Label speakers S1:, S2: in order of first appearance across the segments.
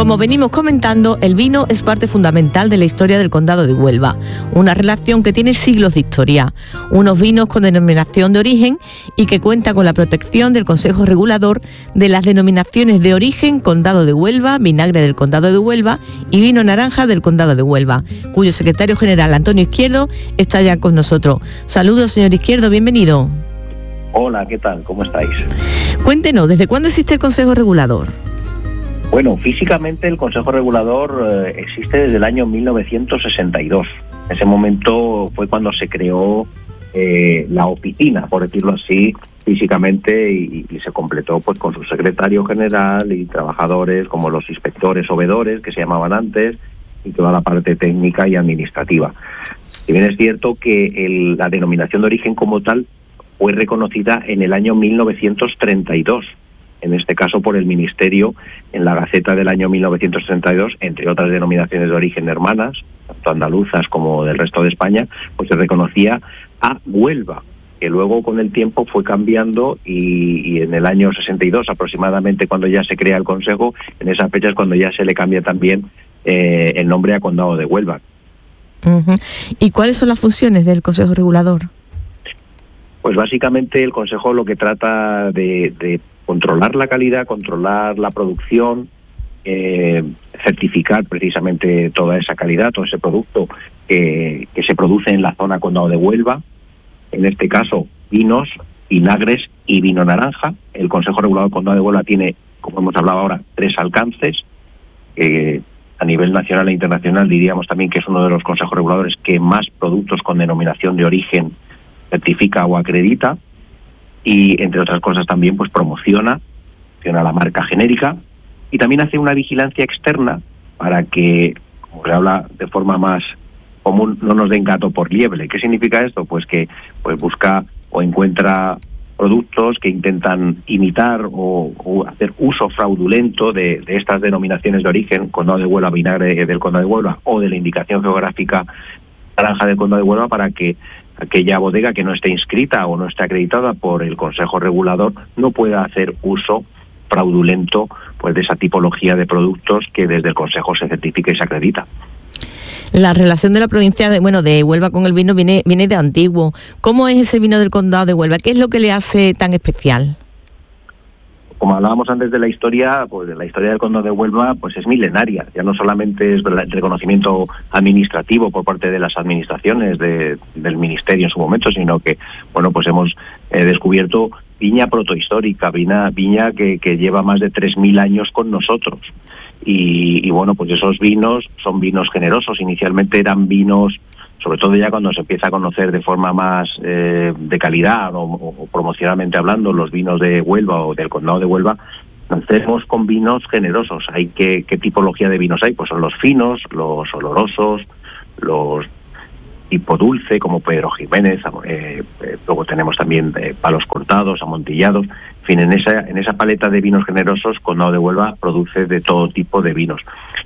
S1: Como venimos comentando, el vino es parte fundamental de la historia del Condado de Huelva, una relación que tiene siglos de historia, unos vinos con denominación de origen y que cuenta con la protección del Consejo Regulador de las denominaciones de origen Condado de Huelva, Vinagre del Condado de Huelva y Vino Naranja del Condado de Huelva, cuyo secretario general, Antonio Izquierdo, está ya con nosotros. Saludos, señor Izquierdo, bienvenido.
S2: Hola, ¿qué tal? ¿Cómo estáis?
S1: Cuéntenos, ¿desde cuándo existe el Consejo Regulador?
S2: Bueno, físicamente el Consejo Regulador existe desde el año 1962. En ese momento fue cuando se creó la oficina, por decirlo así, físicamente, y se completó pues con su secretario general y trabajadores como los inspectores o vedores, que se llamaban antes, y toda la parte técnica y administrativa. Si bien es cierto que la denominación de origen como tal fue reconocida en el año 1932, en este caso por el Ministerio, en la Gaceta del año 1932, entre otras denominaciones de origen hermanas, tanto andaluzas como del resto de España, pues se reconocía a Huelva, que luego con el tiempo fue cambiando y en el año 62 aproximadamente, cuando ya se crea el Consejo, en esa fecha es cuando ya se le cambia también el nombre a Condado de Huelva.
S1: Uh-huh. ¿Y cuáles son las funciones del Consejo Regulador?
S2: Pues básicamente el Consejo lo que trata de controlar la calidad, controlar la producción, certificar precisamente toda esa calidad, todo ese producto que se produce en la zona Condado de Huelva, en este caso vinos, vinagres y vino naranja. El Consejo Regulador Condado de Huelva tiene, como hemos hablado ahora, 3 alcances. A nivel nacional e internacional diríamos también que es uno de los consejos reguladores que más productos con denominación de origen certifica o acredita, y entre otras cosas también pues promociona la marca genérica, y también hace una vigilancia externa para que, como se habla de forma más común, no nos den gato por liebre. ¿Qué significa esto? Pues que pues busca o encuentra productos que intentan imitar o hacer uso fraudulento de estas denominaciones de origen, Condado de Huelva, Vinagre del Condado de Huelva, o de la indicación geográfica Naranja del Condado de Huelva, para que aquella bodega que no esté inscrita o no esté acreditada por el Consejo Regulador no pueda hacer uso fraudulento pues de esa tipología de productos que desde el Consejo se certifica y se acredita.
S1: La relación de la provincia de Huelva con el vino viene de antiguo. ¿Cómo es ese vino del Condado de Huelva? ¿Qué es lo que le hace tan especial?
S2: Como hablábamos antes de la historia, pues la historia del Condado de Huelva pues es milenaria. Ya no solamente es el reconocimiento administrativo por parte de las administraciones del ministerio en su momento, sino que bueno pues hemos descubierto viña protohistórica, viña que lleva más de 3.000 años con nosotros. Y bueno, pues esos vinos son vinos generosos. Inicialmente eran vinos, sobre todo ya cuando se empieza a conocer de forma más de calidad o promocionalmente hablando, los vinos de Huelva o del Condado de Huelva, hacemos con vinos generosos. ¿Qué tipología de vinos hay? Pues son los finos, los olorosos, los tipo dulce, como Pedro Jiménez, luego tenemos también palos cortados, amontillados. En fin, en esa paleta de vinos generosos, Condado de Huelva produce de todo tipo de vinos.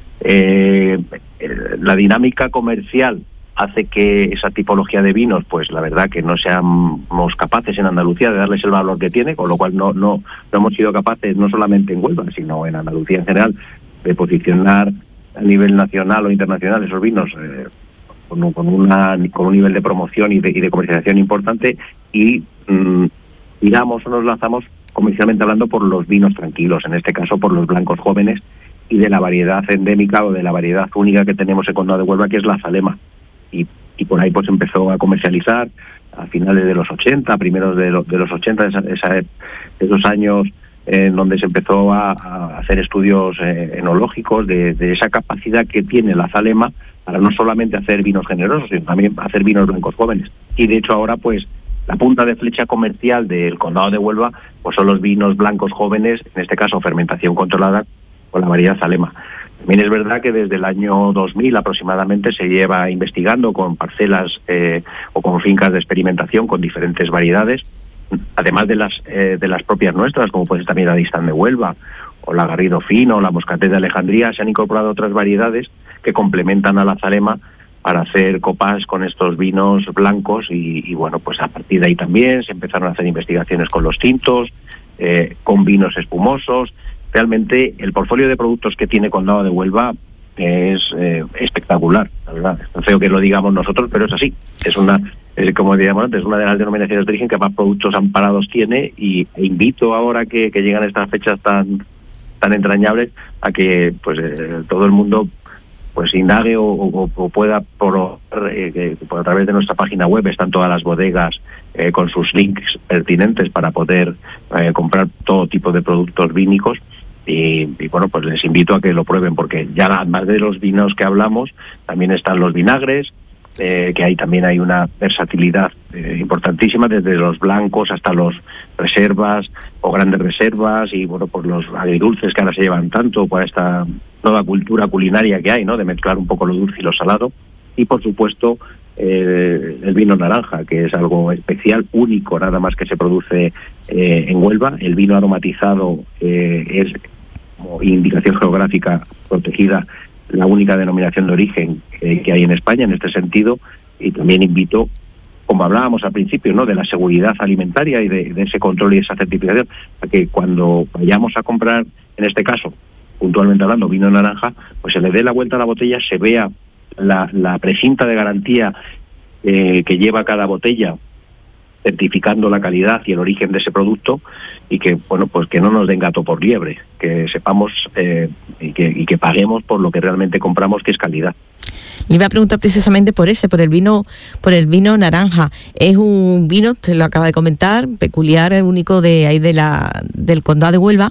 S2: La dinámica comercial hace que esa tipología de vinos, pues la verdad que no seamos capaces en Andalucía de darles el valor que tiene, con lo cual no hemos sido capaces, no solamente en Huelva, sino en Andalucía en general, de posicionar a nivel nacional o internacional esos vinos con un nivel de promoción y de comercialización importante, y digamos o nos lanzamos comercialmente hablando por los vinos tranquilos, en este caso por los blancos jóvenes y de la variedad endémica o de la variedad única que tenemos en Condado de Huelva, que es la Zalema. Y por ahí pues empezó a comercializar a finales de los 80, primeros de los 80, esos años en donde se empezó a hacer estudios enológicos de esa capacidad que tiene la Zalema para no solamente hacer vinos generosos, sino también hacer vinos blancos jóvenes. Y de hecho ahora pues la punta de flecha comercial del Condado de Huelva pues son los vinos blancos jóvenes, en este caso fermentación controlada con la variedad Zalema. También es verdad que desde el año 2000 aproximadamente se lleva investigando con parcelas o con fincas de experimentación con diferentes variedades, además de las propias nuestras, como puede ser también la Distán de Huelva o la Garrido Fino o la Moscatel de Alejandría. Se han incorporado otras variedades que complementan a la Zalema para hacer copas con estos vinos blancos y bueno, pues a partir de ahí también se empezaron a hacer investigaciones con los tintos, con vinos espumosos, realmente el portfolio de productos que tiene Condado de Huelva es espectacular, la verdad. Es feo que lo digamos nosotros, pero es así. Como decíamos antes, una de las denominaciones de origen que más productos amparados tiene, e invito ahora que llegan estas fechas tan entrañables a que pues todo el mundo pues indague o pueda a través de nuestra página web están todas las bodegas con sus links pertinentes para poder comprar todo tipo de productos vínicos. Y bueno, pues les invito a que lo prueben, porque ya además de los vinos que hablamos, también están los vinagres, que ahí también hay una versatilidad importantísima, desde los blancos hasta los reservas o grandes reservas, y bueno, pues los agridulces que ahora se llevan tanto por esta nueva cultura culinaria que hay, ¿no?, de mezclar un poco lo dulce y lo salado. Y por supuesto el vino naranja, que es algo especial, único, nada más que se produce en Huelva. El vino aromatizado es, como indicación geográfica protegida, la única denominación de origen que hay en España en este sentido. Y también invito, como hablábamos al principio, ¿no?, de la seguridad alimentaria y de ese control y esa certificación, a que cuando vayamos a comprar, en este caso, puntualmente hablando, vino naranja, pues se le dé la vuelta a la botella, se vea la precinta de garantía que lleva cada botella, certificando la calidad y el origen de ese producto, y que bueno, pues que no nos den gato por liebre, que sepamos y que paguemos por lo que realmente compramos, que es calidad.
S1: Le iba a preguntar precisamente por el vino naranja. Es un vino, usted lo acaba de comentar, peculiar, único de ahí del Condado de Huelva.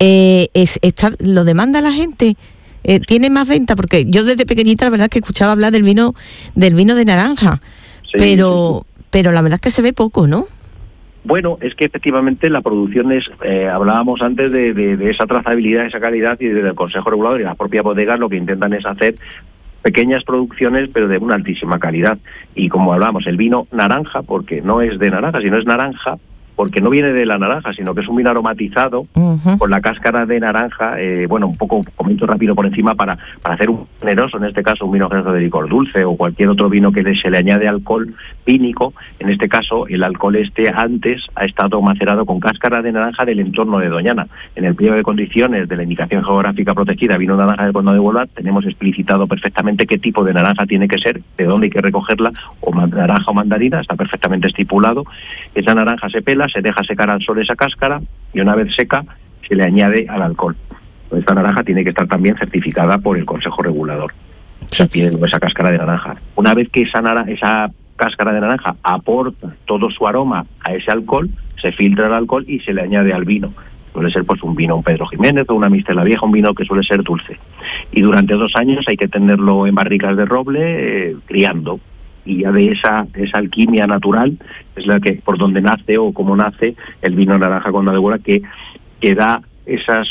S1: ¿Lo demanda la gente? ¿Tiene más venta? Porque yo desde pequeñita la verdad es que escuchaba hablar del vino de naranja, sí, pero la verdad es que se ve poco, ¿no?
S2: Bueno, es que efectivamente la producción es, hablábamos antes de esa trazabilidad, esa calidad, y desde el Consejo Regulador y las propias bodegas lo que intentan es hacer pequeñas producciones, pero de una altísima calidad. Y como hablábamos, el vino naranja, porque no es de naranja, sino es naranja, porque no viene de la naranja, sino que es un vino aromatizado con la cáscara de naranja. Bueno, un poco comento rápido por encima para hacer un generoso, en este caso un vino generoso de licor dulce o cualquier otro vino que se le añade alcohol vínico. En este caso, el alcohol antes ha estado macerado con cáscara de naranja del entorno de Doñana. En el pliego de condiciones de la indicación geográfica protegida vino naranja del Condado de Huelva tenemos explicitado perfectamente qué tipo de naranja tiene que ser, de dónde hay que recogerla, o naranja o mandarina, está perfectamente estipulado. Esa naranja se pela, se deja secar al sol esa cáscara, y una vez seca se le añade al alcohol. Esta naranja tiene que estar también certificada por el Consejo Regulador. Sí. Esa cáscara de naranja. Una vez que esa cáscara de naranja aporta todo su aroma a ese alcohol, se filtra el alcohol y se le añade al vino. Suele ser pues un vino, un Pedro Jiménez o una Mistela Vieja, un vino que suele ser dulce. Y durante 2 años hay que tenerlo en barricas de roble, criando. Y ya de esa alquimia natural es la que por donde nace o cómo nace el vino naranja Condado de Huelva, que da ese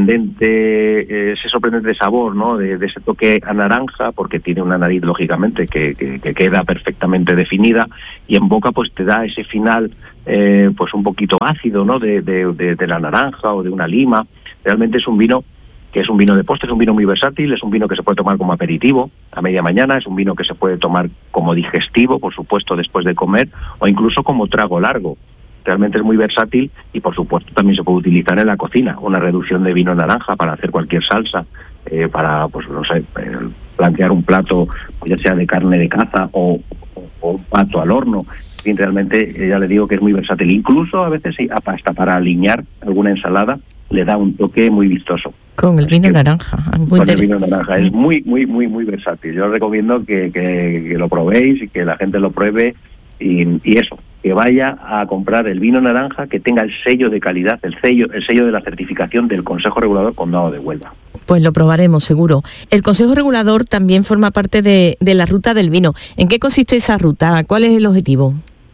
S2: sorprendente sabor, ¿no?, de ese toque a naranja, porque tiene una nariz lógicamente que queda perfectamente definida, y en boca pues te da ese final pues un poquito ácido, ¿no?, de la naranja o de una lima. Realmente es un vino que es un vino de postre, es un vino muy versátil, es un vino que se puede tomar como aperitivo a media mañana, es un vino que se puede tomar como digestivo, por supuesto, después de comer, o incluso como trago largo. Realmente es muy versátil y, por supuesto, también se puede utilizar en la cocina, una reducción de vino naranja para hacer cualquier salsa, para, pues no sé, plantear un plato, pues ya sea de carne de caza o un pato al horno. En fin, realmente ya le digo que es muy versátil. Incluso a veces hasta para aliñar alguna ensalada le da un toque muy vistoso.
S1: Con el vino naranja.
S2: Con el vino naranja. Es muy, muy, muy, muy versátil. Yo os recomiendo que lo probéis y que la gente lo pruebe y eso, que vaya a comprar el vino naranja que tenga el sello de calidad, el sello de la certificación del Consejo Regulador Condado de Huelva.
S1: Pues lo probaremos, seguro. El Consejo Regulador también forma parte de la ruta del vino. ¿En qué consiste esa ruta? ¿Cuál es el objetivo?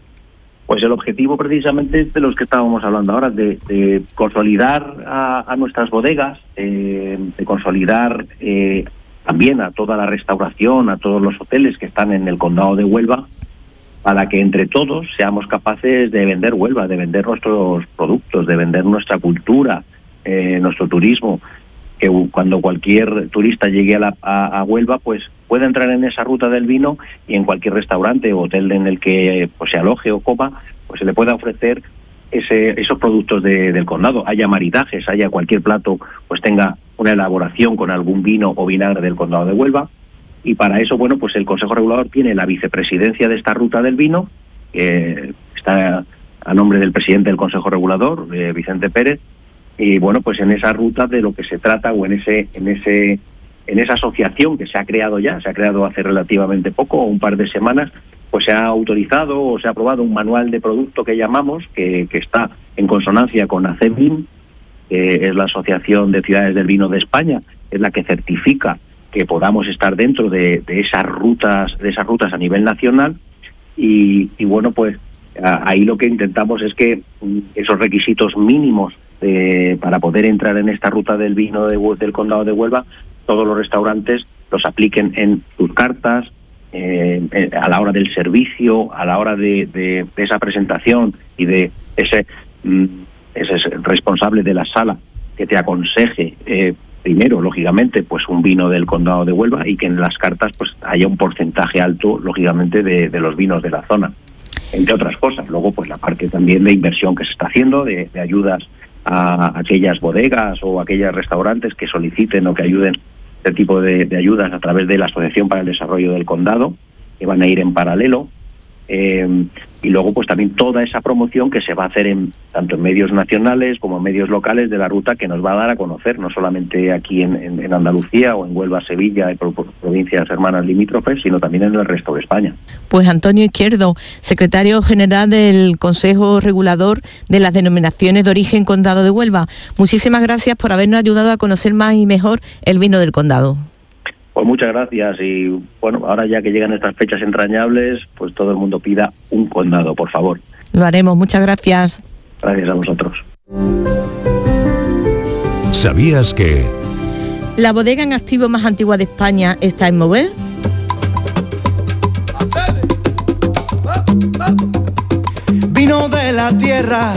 S2: Pues el objetivo precisamente es de los que estábamos hablando ahora, de consolidar a nuestras bodegas, de consolidar también a toda la restauración, a todos los hoteles que están en el Condado de Huelva, para que entre todos seamos capaces de vender Huelva, de vender nuestros productos, de vender nuestra cultura, nuestro turismo, que cuando cualquier turista llegue a Huelva, pues puede entrar en esa ruta del vino y en cualquier restaurante o hotel en el que pues se aloje o coma, pues se le pueda ofrecer esos productos del condado, haya maridajes, haya cualquier plato, pues tenga una elaboración con algún vino o vinagre del condado de Huelva. Y para eso, bueno, pues el Consejo Regulador tiene la vicepresidencia de esta ruta del vino, que está a nombre del presidente del Consejo Regulador, Vicente Pérez. Y bueno, pues en esa ruta de lo que se trata, o en esa asociación que se ha creado hace relativamente poco, un par de semanas, pues se ha autorizado o se ha aprobado un manual de producto que llamamos, que está en consonancia con ACEVIN, que es la Asociación de Ciudades del Vino de España, es la que certifica que podamos estar dentro de esas rutas a nivel nacional. Y bueno, pues ahí lo que intentamos es que esos requisitos mínimos para poder entrar en esta ruta del vino del condado de Huelva, todos los restaurantes los apliquen en sus cartas, a la hora del servicio, a la hora de esa presentación, y de ese responsable de la sala que te aconseje primero, lógicamente, pues un vino del condado de Huelva, y que en las cartas pues haya un porcentaje alto, lógicamente, de los vinos de la zona, entre otras cosas. Luego, pues la parte también de inversión que se está haciendo, de ayudas a aquellas bodegas o aquellos restaurantes que soliciten o que ayuden, este tipo de ayudas a través de la Asociación para el Desarrollo del Condado, que van a ir en paralelo. Y luego pues también toda esa promoción que se va a hacer tanto en medios nacionales como en medios locales de la ruta, que nos va a dar a conocer, no solamente aquí en Andalucía o en Huelva, Sevilla y provincias hermanas limítrofes, sino también en el resto de España.
S1: Pues Antonio Izquierdo, secretario general del Consejo Regulador de las Denominaciones de Origen Condado de Huelva, muchísimas gracias por habernos ayudado a conocer más y mejor el vino del condado.
S2: Pues muchas gracias, y bueno, ahora ya que llegan estas fechas entrañables, pues todo el mundo pida un condado, por favor.
S1: Lo haremos, muchas gracias.
S2: Gracias a vosotros.
S3: ¿Sabías que
S1: la bodega en activo más antigua de España está en Moguer?
S4: Vino de la tierra,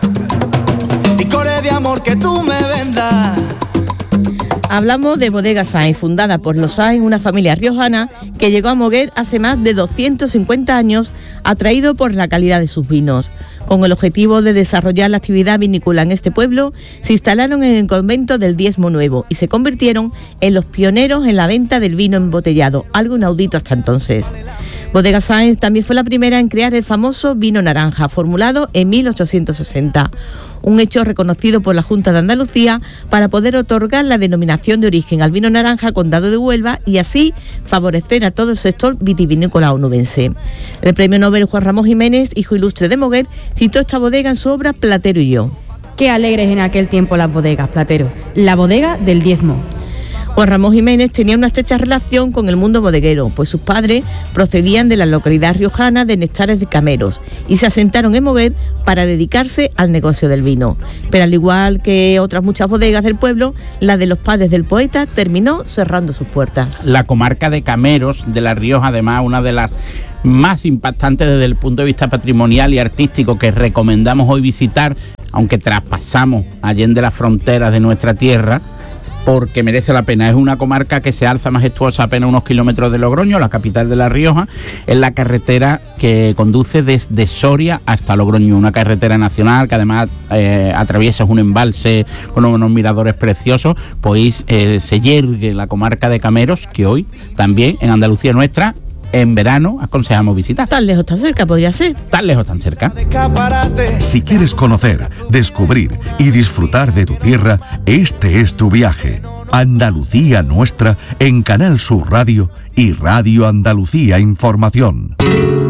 S4: licores de amor que tú me vendas.
S1: Hablamos de Bodega Sáenz, fundada por los Sáenz, una familia riojana que llegó a Moguer hace más de 250 años, atraído por la calidad de sus vinos. Con el objetivo de desarrollar la actividad vinícola en este pueblo, se instalaron en el convento del Diezmo Nuevo y se convirtieron en los pioneros en la venta del vino embotellado, algo inaudito hasta entonces. Bodega Sáenz también fue la primera en crear el famoso vino naranja, formulado en 1860. Un hecho reconocido por la Junta de Andalucía para poder otorgar la denominación de origen al vino naranja Condado de Huelva y así favorecer a todo el sector vitivinícola onubense. El premio Nobel Juan Ramón Jiménez, hijo ilustre de Moguer, citó esta bodega en su obra Platero y yo.
S5: Qué alegres en aquel tiempo las bodegas, Platero. La bodega del Diezmo.
S1: Juan Ramón Jiménez tenía una estrecha relación con el mundo bodeguero, pues sus padres procedían de la localidad riojana de Nestares de Cameros y se asentaron en Moguer para dedicarse al negocio del vino. Pero al igual que otras muchas bodegas del pueblo, la de los padres del poeta terminó cerrando sus puertas.
S6: La comarca de Cameros de La Rioja, además, una de las más impactantes desde el punto de vista patrimonial y artístico, que recomendamos hoy visitar, aunque traspasamos allende las fronteras de nuestra tierra, porque merece la pena. Es una comarca que se alza majestuosa a apenas unos kilómetros de Logroño, la capital de La Rioja, en la carretera que conduce desde Soria hasta Logroño, una carretera nacional que además atraviesa un embalse con unos miradores preciosos. Pues se yergue la comarca de Cameros, que hoy también en Andalucía nuestra, en verano, aconsejamos visitar.
S1: Tan lejos, tan cerca podría ser.
S6: Tan lejos, tan cerca.
S3: Si quieres conocer, descubrir y disfrutar de tu tierra, este es tu viaje. Andalucía Nuestra en Canal Sur Radio y Radio Andalucía Información.